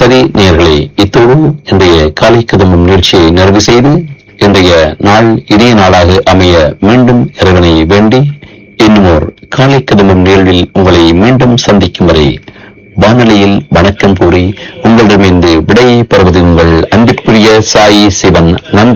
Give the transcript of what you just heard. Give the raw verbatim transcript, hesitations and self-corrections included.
சரி நேயர்களே, இத்தோடு இன்றைய காலை கதம்பம் நிகழ்ச்சியை நிறைவு செய்து இன்றைய நாள் இனிய நாளாக அமைய மீண்டும் இறைவனை வேண்டி இன்னும் காலை கதம்பம் நிகழ்வில் உங்களை மீண்டும் சந்திக்கும் வரை வானொலியில் வணக்கம் கூறி உங்களிடமிருந்து விடையை பெறுவது உங்கள் அன்பிற்குரிய சாயி சிவன். நன்றி.